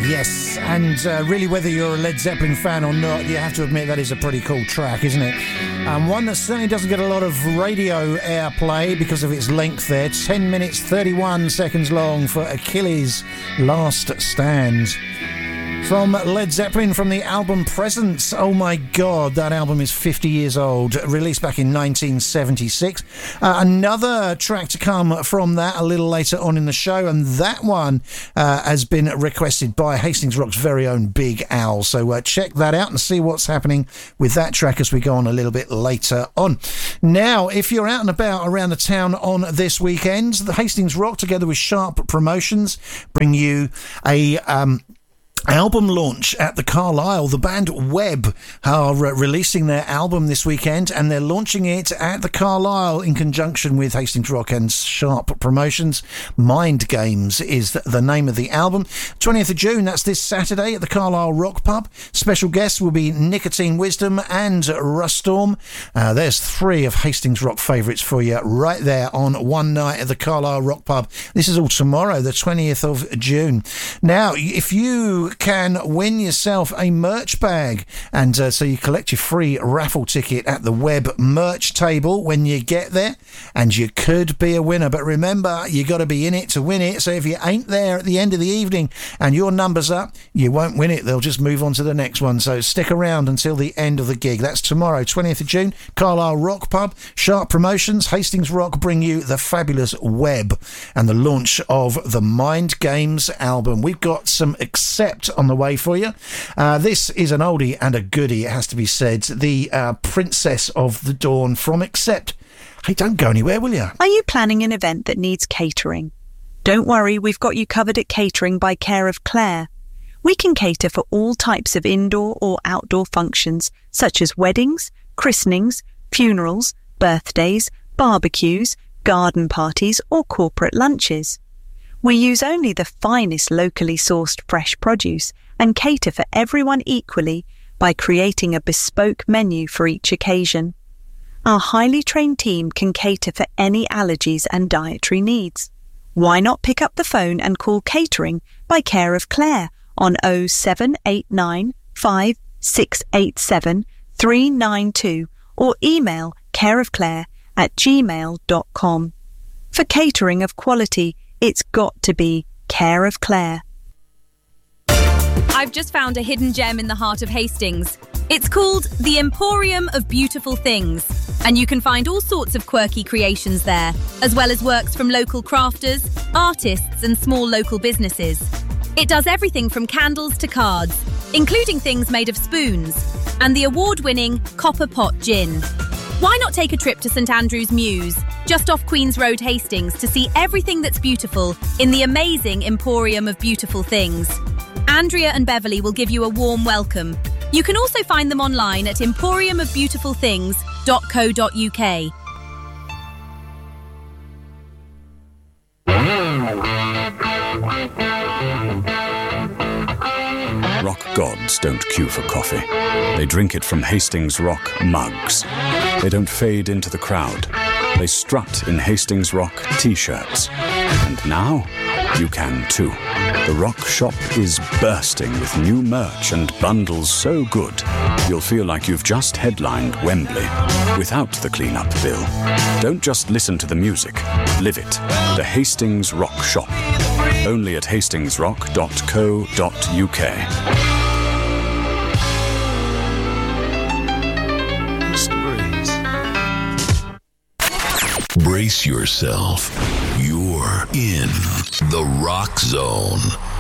Yes, and really whether you're a Led Zeppelin fan or not, you have to admit that is a pretty cool track, isn't it? One that certainly doesn't get a lot of radio airplay because of its length there. 10 minutes 31 seconds long for Achilles' Last Stand. From Led Zeppelin, from the album Presence. Oh my God, that album is 50 years old, released back in 1976. Another track to come from that a little later on in the show, and that one has been requested by Hastings Rock's very own Big Al. So check that out and see what's happening with that track as we go on a little bit later on. Now, if you're out and about around the town on this weekend, the Hastings Rock, together with Sharp Promotions, bring you a album launch at the Carlisle. The band Webb are releasing their album this weekend, and they're launching it at the Carlisle in conjunction with Hastings Rock and Sharp Promotions. Mind Games is the name of the album. 20th of June, that's this Saturday at the Carlisle Rock Pub. Special guests will be Nicotine Wisdom and Rustorm. There's three of Hastings Rock favourites for you right there on one night at the Carlisle Rock Pub. This is all tomorrow, the 20th of June. Now, if you can win yourself a merch bag, and so you collect your free raffle ticket at the Web merch table when you get there, and you could be a winner. But remember, you got to be in it to win it. So if you ain't there at the end of the evening and your number's up, you won't win it. They'll just move on to the next one. So stick around until the end of the gig. That's tomorrow, 20th of June, Carlisle Rock Pub. Sharp Promotions, Hastings Rock bring you the fabulous Web and the launch of the Mind Games album. We've got some Accept on the way for you. This is an oldie and a goodie, it has to be said. The Princess of the Dawn from Accept. Hey, don't go anywhere, will you? Are you planning an event that needs catering? Don't worry, we've got you covered at Catering by Care of Claire. We can cater for all types of indoor or outdoor functions, such as weddings, christenings, funerals, birthdays, barbecues, garden parties, or corporate lunches. We use only the finest locally sourced fresh produce and cater for everyone equally by creating a bespoke menu for each occasion. Our highly trained team can cater for any allergies and dietary needs. Why not pick up the phone and call Catering by Care of Claire on 0789 5687 392 or email careofclaire@gmail.com. For catering of quality, it's got to be Care of Claire. I've just found a hidden gem in the heart of Hastings. It's called the Emporium of Beautiful Things, and you can find all sorts of quirky creations there, as well as works from local crafters, artists and small local businesses. It does everything from candles to cards, including things made of spoons, and the award-winning Copper Pot Gin. Why not take a trip to St Andrew's Mews, just off Queen's Road, Hastings, to see everything that's beautiful in the amazing Emporium of Beautiful Things? Andrea and Beverly will give you a warm welcome. You can also find them online at emporiumofbeautifulthings.co.uk. Rock gods don't queue for coffee. They drink it from Hastings Rock mugs. They don't fade into the crowd. They strut in Hastings Rock t-shirts. And now, you can too. The Rock Shop is bursting with new merch and bundles so good, you'll feel like you've just headlined Wembley without the clean-up bill. Don't just listen to the music. Live it. The Hastings Rock Shop. Only at hastingsrock.co.uk. Brace yourself. You're in the Rock Zone.